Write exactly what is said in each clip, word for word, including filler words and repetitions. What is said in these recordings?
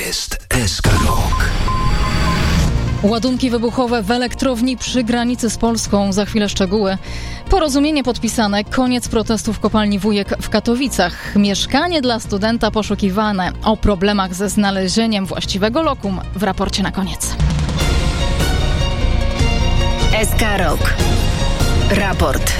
jest S K Rok. Ładunki wybuchowe w elektrowni przy granicy z Polską. Za chwilę szczegóły. Porozumienie podpisane. Koniec protestów w kopalni Wujek w Katowicach. Mieszkanie dla studenta poszukiwane. O problemach ze znalezieniem właściwego lokum w raporcie na koniec. S K Rok. Raport.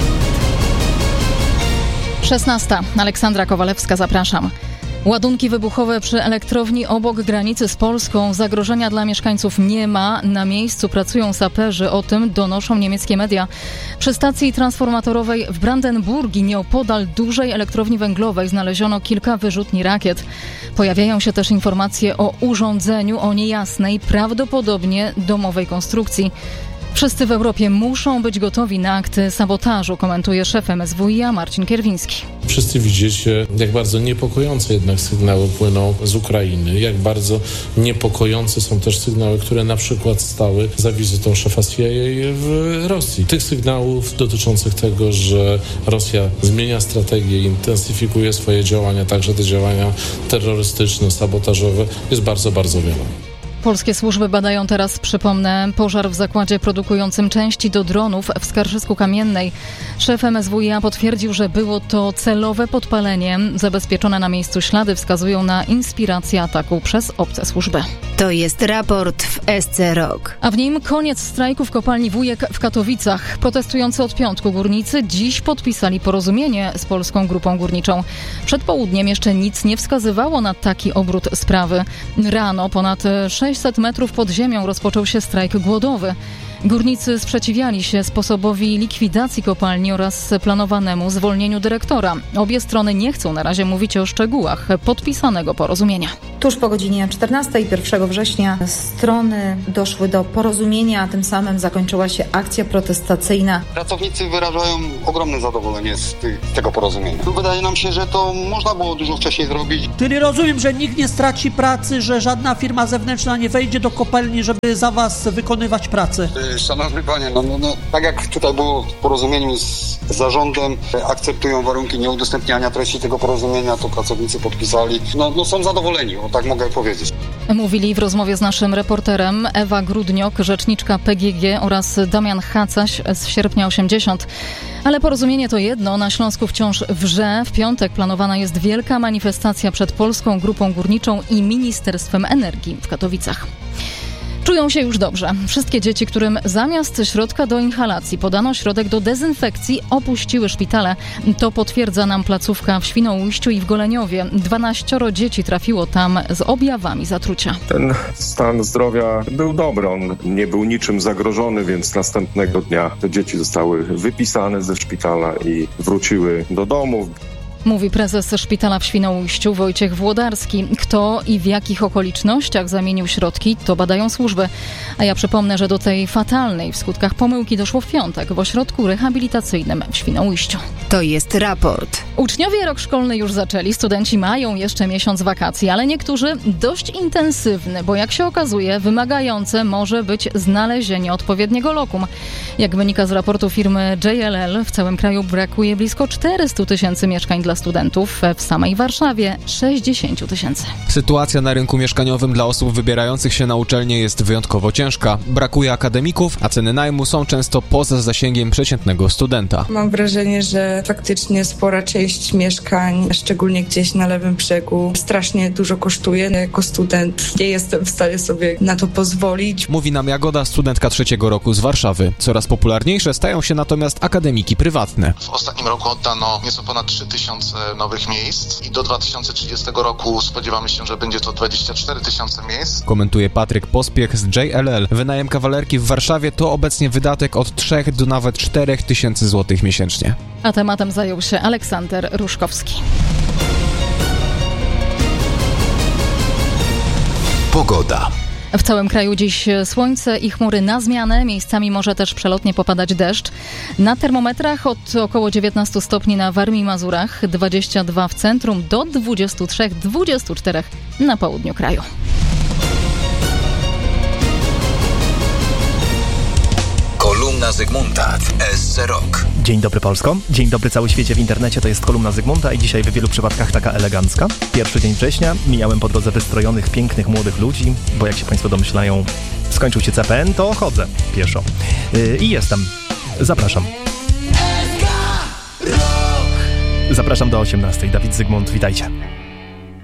szesnasta. Aleksandra Kowalewska, zapraszam. Ładunki wybuchowe przy elektrowni obok granicy z Polską. Zagrożenia dla mieszkańców nie ma. Na miejscu pracują saperzy. O tym donoszą niemieckie media. Przy stacji transformatorowej w Brandenburgii, nieopodal dużej elektrowni węglowej, znaleziono kilka wyrzutni rakiet. Pojawiają się też informacje o urządzeniu o niejasnej, prawdopodobnie domowej konstrukcji. Wszyscy w Europie muszą być gotowi na akty sabotażu, komentuje szef M S W i A Marcin Kierwiński. Wszyscy widzicie, jak bardzo niepokojące jednak sygnały płyną z Ukrainy, jak bardzo niepokojące są też sygnały, które na przykład stały za wizytą szefa C I A w Rosji. Tych sygnałów dotyczących tego, że Rosja zmienia strategię, intensyfikuje swoje działania, także te działania terrorystyczne, sabotażowe, jest bardzo, bardzo wiele. Polskie służby badają teraz, przypomnę, pożar w zakładzie produkującym części do dronów w Skarżysku-Kamiennej. Szef M S W i A potwierdził, że było to celowe podpalenie. Zabezpieczone na miejscu ślady wskazują na inspirację ataku przez obce służby. To jest raport w S C Rok. A w nim koniec strajku w kopalni Wujek w Katowicach. Protestujący od piątku górnicy dziś podpisali porozumienie z Polską Grupą Górniczą. Przed południem jeszcze nic nie wskazywało na taki obrót sprawy. Rano ponad sześćset metrów pod ziemią rozpoczął się strajk głodowy. Górnicy sprzeciwiali się sposobowi likwidacji kopalni oraz planowanemu zwolnieniu dyrektora. Obie strony nie chcą na razie mówić o szczegółach podpisanego porozumienia. Tuż po godzinie czternastej pierwszego września strony doszły do porozumienia, a tym samym zakończyła się akcja protestacyjna. Pracownicy wyrażają ogromne zadowolenie z tych, tego porozumienia. Wydaje nam się, że to można było dużo wcześniej zrobić. Czyli rozumiem, że nikt nie straci pracy, że żadna firma zewnętrzna nie wejdzie do kopalni, żeby za was wykonywać pracę. Szanowny panie, no, no, no, tak jak tutaj było w porozumieniu z zarządem, akceptują warunki nieudostępniania treści tego porozumienia, to pracownicy podpisali. No, no są zadowoleni, o tak mogę powiedzieć. Mówili w rozmowie z naszym reporterem Ewa Grudniok, rzeczniczka P G G oraz Damian Hacaś z Sierpnia osiemdziesiąt. Ale porozumienie to jedno, na Śląsku wciąż wrze. W piątek planowana jest wielka manifestacja przed Polską Grupą Górniczą i Ministerstwem Energii w Katowicach. Czują się już dobrze. Wszystkie dzieci, którym zamiast środka do inhalacji podano środek do dezynfekcji, opuściły szpitale. To potwierdza nam placówka w Świnoujściu i w Goleniowie. Dwanaścioro dzieci trafiło tam z objawami zatrucia. Ten stan zdrowia był dobry, on nie był niczym zagrożony, więc następnego dnia te dzieci zostały wypisane ze szpitala i wróciły do domów. Mówi prezes szpitala w Świnoujściu Wojciech Włodarski. Kto i w jakich okolicznościach zamienił środki, to badają służby. A ja przypomnę, że do tej fatalnej w skutkach pomyłki doszło w piątek w ośrodku rehabilitacyjnym w Świnoujściu. To jest raport. Uczniowie rok szkolny już zaczęli. Studenci mają jeszcze miesiąc wakacji, ale niektórzy dość intensywny, bo jak się okazuje, wymagające może być znalezienie odpowiedniego lokum. Jak wynika z raportu firmy J L L, w całym kraju brakuje blisko czterysta tysięcy mieszkań dla studentów, w samej Warszawie sześćdziesiąt tysięcy. Sytuacja na rynku mieszkaniowym dla osób wybierających się na uczelnię jest wyjątkowo ciężka. Brakuje akademików, a ceny najmu są często poza zasięgiem przeciętnego studenta. Mam wrażenie, że faktycznie spora część mieszkań, szczególnie gdzieś na lewym brzegu, strasznie dużo kosztuje. Jako student nie jestem w stanie sobie na to pozwolić. Mówi nam Jagoda, studentka trzeciego roku z Warszawy. Coraz popularniejsze stają się natomiast akademiki prywatne. W ostatnim roku oddano nieco ponad trzy tysiące nowych miejsc i do dwa tysiące trzydziestego roku spodziewamy się, że będzie to dwadzieścia cztery tysiące miejsc. Komentuje Patryk Pospiech z J L L. Wynajem kawalerki w Warszawie to obecnie wydatek od trzech do nawet czterech tysięcy złotych miesięcznie. A tematem zajął się Aleksander Ruszkowski. Pogoda. W całym kraju dziś słońce i chmury na zmianę. Miejscami może też przelotnie popadać deszcz. Na termometrach od około dziewiętnaście stopni na Warmii i Mazurach, dwadzieścia dwa w centrum do dwadzieścia trzy do dwudziestu czterech na południu kraju. Kolumna Zygmunta w S C Rock. Dzień dobry Polsko, dzień dobry cały świecie w internecie, to jest kolumna Zygmunta i dzisiaj w wielu przypadkach taka elegancka. Pierwszy dzień września, mijałem po drodze wystrojonych, pięknych, młodych ludzi, bo jak się Państwo domyślają, skończył się C P N, to chodzę pieszo. Yy, I jestem. Zapraszam. Zapraszam do osiemnastej. Dawid Zygmunt, witajcie.